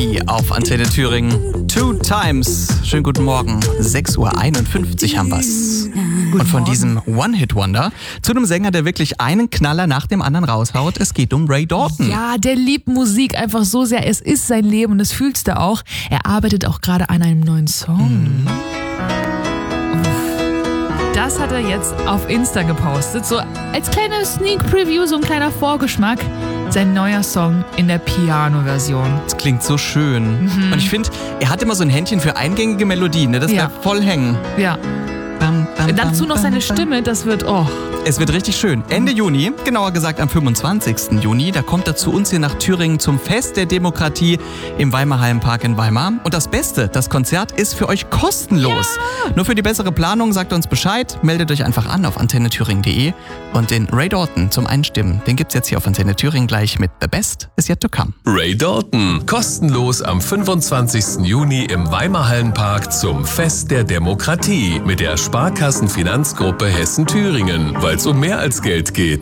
Auf Antenne Thüringen. Two Times. Schönen guten Morgen. 6:51 Uhr haben wir's. Und von diesem One-Hit-Wonder zu einem Sänger, der wirklich einen Knaller nach dem anderen raushaut. Es geht um Ray Dalton. Ja, der liebt Musik einfach so sehr. Es ist sein Leben und das fühlst du auch. Er arbeitet auch gerade an einem neuen Song. Das hat er jetzt auf Insta gepostet. So als kleine Sneak Preview, so ein kleiner Vorgeschmack. Sein neuer Song in der Piano-Version. Das klingt so schön. Und ich finde, er hat immer so ein Händchen für eingängige Melodien. Ne? Das bleibt voll hängen. Ja. Dazu noch seine Stimme, das wird, Es wird richtig schön. Ende Juni, genauer gesagt am 25. Juni, da kommt er zu uns hier nach Thüringen zum Fest der Demokratie im Weimarhallenpark in Weimar. Und das Beste, das Konzert ist für euch kostenlos. Ja. Nur für die bessere Planung sagt uns Bescheid, meldet euch einfach an auf antennethüringen.de und den Ray Dalton zum Einstimmen, den gibt's jetzt hier auf Antenne Thüringen gleich mit The Best is Yet to Come. Ray Dalton, kostenlos am 25. Juni im Weimarhallenpark zum Fest der Demokratie mit der Sparkassenfinanzgruppe Hessen-Thüringen, weil es um mehr als Geld geht.